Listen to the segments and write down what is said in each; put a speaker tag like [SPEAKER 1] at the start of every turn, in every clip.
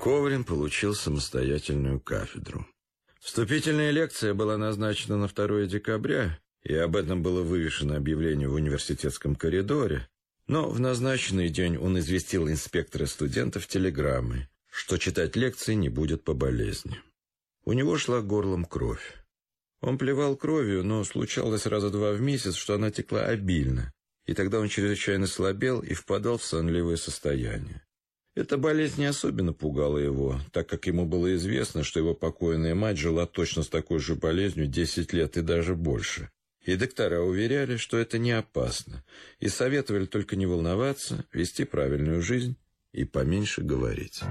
[SPEAKER 1] Коврин получил самостоятельную кафедру. Вступительная лекция была назначена на 2 декабря, и об этом было вывешено объявление в университетском коридоре, но в назначенный день он известил инспектора студентов телеграммой, что читать лекции не будет по болезни. У него шла горлом кровь. Он плевал кровью, но случалось раза 2 в месяц, что она текла обильно, и тогда он чрезвычайно слабел и впадал в сонливое состояние. Эта болезнь не особенно пугала его, так как ему было известно, что его покойная мать жила точно с такой же болезнью 10 лет и даже больше. И доктора уверяли, что это не опасно, и советовали только не волноваться, вести правильную жизнь и поменьше говорить.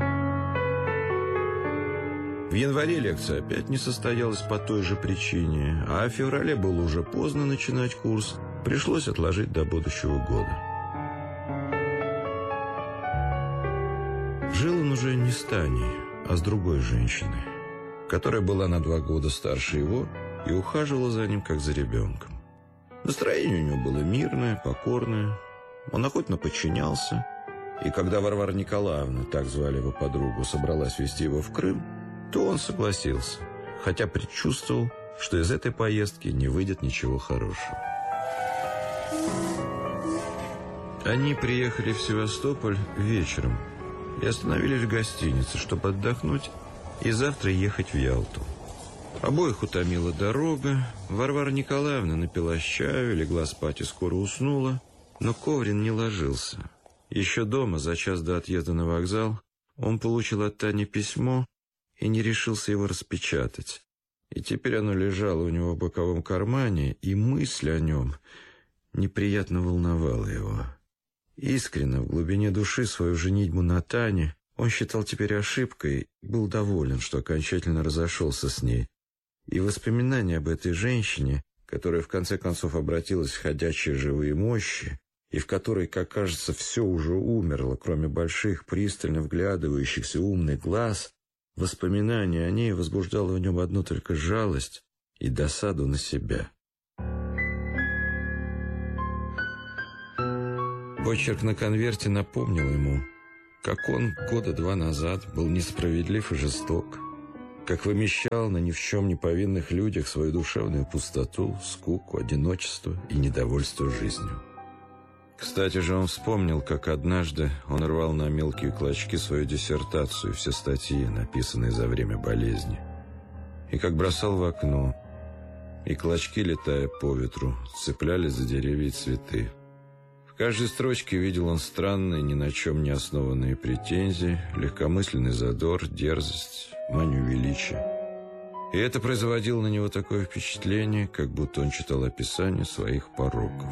[SPEAKER 1] В январе лекция опять не состоялась по той же причине, а в феврале было уже поздно начинать курс, пришлось отложить до будущего года. Жил он уже не с Таней, а с другой женщиной, которая была на 2 года старше его и ухаживала за ним, как за ребенком. Настроение у него было мирное, покорное, он охотно подчинялся, и когда Варвара Николаевна, так звали его подругу, собралась везти его в Крым, то он согласился, хотя предчувствовал, что из этой поездки не выйдет ничего хорошего. Они приехали в Севастополь вечером и остановились в гостинице, чтобы отдохнуть и завтра ехать в Ялту. Обоих утомила дорога. Варвара Николаевна напилась чаю, легла спать и скоро уснула, но Коврин не ложился. Еще дома, за час до отъезда на вокзал, он получил от Тани письмо и не решился его распечатать. И теперь оно лежало у него в боковом кармане, и мысль о нем неприятно волновала его. Искренне, в глубине души, свою женитьбу на Тане он считал теперь ошибкой и был доволен, что окончательно разошелся с ней. И воспоминания об этой женщине, которая в конце концов обратилась в ходячие живые мощи, и в которой, как кажется, все уже умерло, кроме больших, пристально вглядывающихся умных глаз, воспоминание о ней возбуждало в нем одну только жалость и досаду на себя. Почерк на конверте напомнил ему, как он 2 года назад был несправедлив и жесток, как вымещал на ни в чем не повинных людях свою душевную пустоту, скуку, одиночество и недовольство жизнью. Кстати же, он вспомнил, как однажды он рвал на мелкие клочки свою диссертацию, все статьи, написанные за время болезни, и как бросал в окно, и клочки, летая по ветру, цеплялись за деревья и цветы. В каждой строчке видел он странные, ни на чем не основанные претензии, легкомысленный задор, дерзость, манию величия. И это производило на него такое впечатление, как будто он читал описание своих пороков.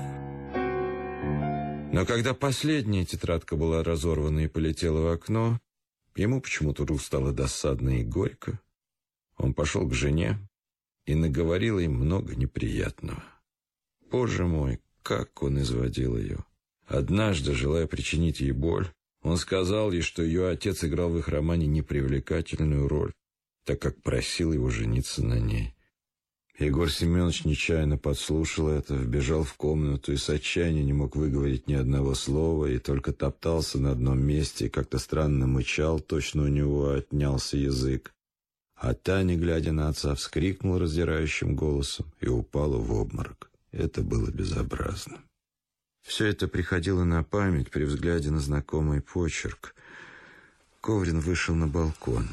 [SPEAKER 1] Но когда последняя тетрадка была разорвана и полетела в окно, ему почему-то вдруг стало досадно и горько. Он пошел к жене и наговорил ей много неприятного. Боже мой, как он изводил ее! Однажды, желая причинить ей боль, он сказал ей, что ее отец играл в их романе непривлекательную роль, так как просил его жениться на ней. Егор Семенович нечаянно подслушал это, вбежал в комнату и с отчаяния не мог выговорить ни одного слова, и только топтался на одном месте и как-то странно мычал, точно у него отнялся язык. А Таня, глядя на отца, вскрикнула раздирающим голосом и упала в обморок. Это было безобразно. Все это приходило на память при взгляде на знакомый почерк. Коврин вышел на балкон.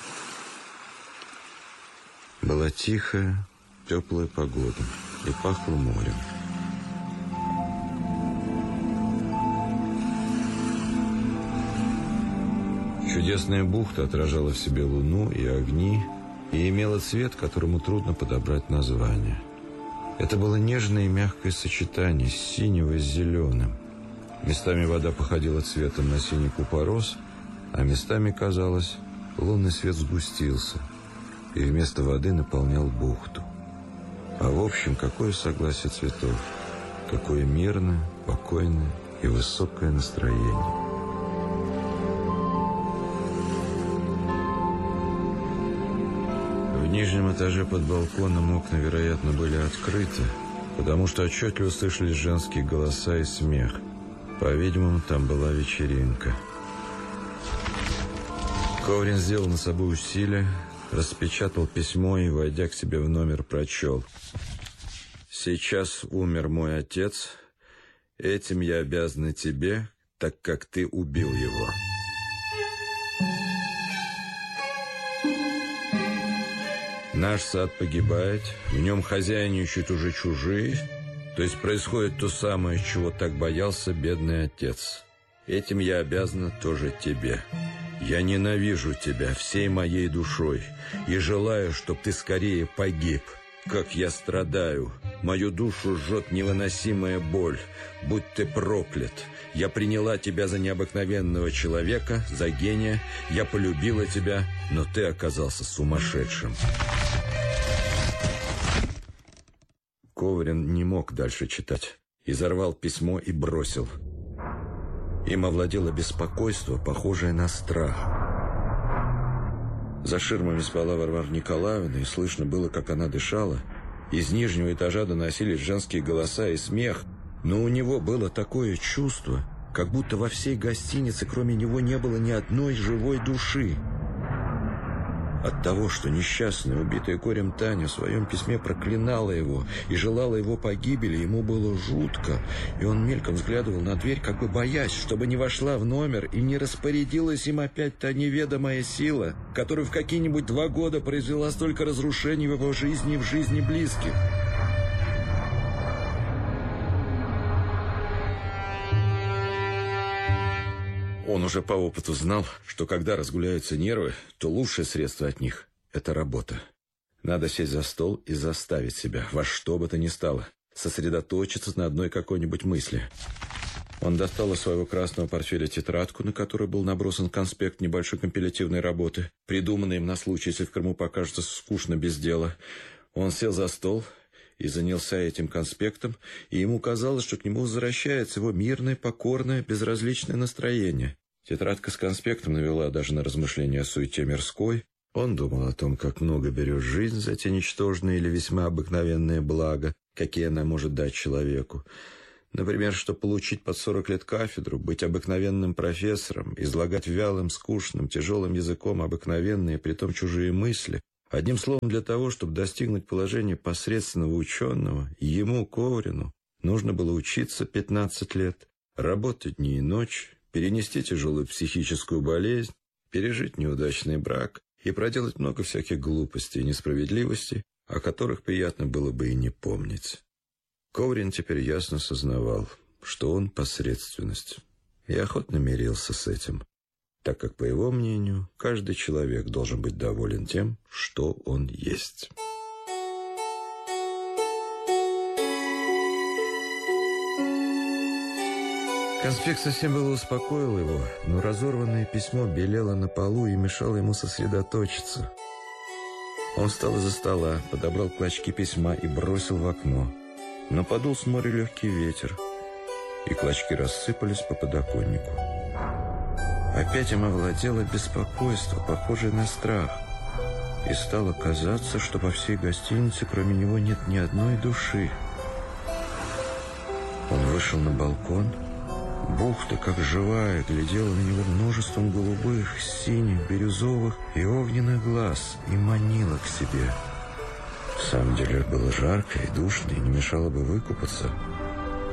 [SPEAKER 1] Была тихая, теплая погода и пахло морем. Чудесная бухта отражала в себе луну и огни и имела цвет, которому трудно подобрать название. Это было нежное и мягкое сочетание синего с зеленым. Местами вода походила цветом на синий купорос, а местами, казалось, лунный свет сгустился и вместо воды наполнял бухту. А в общем, какое согласие цветов, какое мирное, покойное и высокое настроение. В нижнем этаже под балконом окна, вероятно, были открыты, потому что отчетливо слышались женские голоса и смех. По-видимому, там была вечеринка. Коврин сделал над собой усилие, распечатал письмо и, войдя к себе в номер, прочел. «Сейчас умер мой отец. Этим я обязан тебе, так как ты убил его». Наш сад погибает, в нем хозяйничают уже чужие, то есть происходит то самое, чего так боялся бедный отец. Этим я обязана тоже тебе. Я ненавижу тебя всей моей душой и желаю, чтобы ты скорее погиб. Как я страдаю, мою душу жжет невыносимая боль. Будь ты проклят. Я приняла тебя за необыкновенного человека, за гения. Я полюбила тебя, но ты оказался сумасшедшим. Коврин не мог дальше читать. Изорвал письмо и бросил. Им овладело беспокойство, похожее на страх. За ширмами спала Варвара Николаевна, и слышно было, как она дышала. Из нижнего этажа доносились женские голоса и смех, но у него было такое чувство, как будто во всей гостинице кроме него не было ни одной живой души. От того, что несчастная, убитая горем Таня в своем письме проклинала его и желала его погибели, ему было жутко, и он мельком взглядывал на дверь, как бы боясь, чтобы не вошла в номер и не распорядилась им опять та неведомая сила, которая в какие-нибудь 2 года произвела столько разрушений в его жизни и в жизни близких. Он уже по опыту знал, что когда разгуляются нервы, то лучшее средство от них – это работа. Надо сесть за стол и заставить себя, во что бы то ни стало, сосредоточиться на одной какой-нибудь мысли. Он достал из своего красного портфеля тетрадку, на которой был набросан конспект небольшой компилятивной работы, придуманный им на случай, если в Крыму покажется скучно без дела. Он сел за стол и занялся этим конспектом, и ему казалось, что к нему возвращается его мирное, покорное, безразличное настроение. Тетрадка с конспектом навела даже на размышления о суете мирской. Он думал о том, как много берет жизнь за те ничтожные или весьма обыкновенные блага, какие она может дать человеку. Например, что получить под 40 лет кафедру, быть обыкновенным профессором, излагать вялым, скучным, тяжелым языком обыкновенные, притом чужие мысли. Одним словом, для того, чтобы достигнуть положения посредственного ученого, ему, Коврину, нужно было учиться 15 лет, работать дни и ночи, перенести тяжелую психическую болезнь, пережить неудачный брак и проделать много всяких глупостей и несправедливостей, о которых приятно было бы и не помнить. Коврин теперь ясно сознавал, что он посредственность, и охотно мирился с этим, так как, по его мнению, каждый человек должен быть доволен тем, что он есть. Конспект совсем было успокоил его, но разорванное письмо белело на полу и мешало ему сосредоточиться. Он встал из-за стола, подобрал клочки письма и бросил в окно. Но подул с моря легкий ветер, и клочки рассыпались по подоконнику. Опять им овладело беспокойство, похожее на страх, и стало казаться, что во всей гостинице кроме него нет ни одной души. Он вышел на балкон. Бухта, как живая, глядела на него множеством голубых, синих, бирюзовых и огненных глаз и манила к себе. В самом деле было жарко и душно, и не мешало бы выкупаться.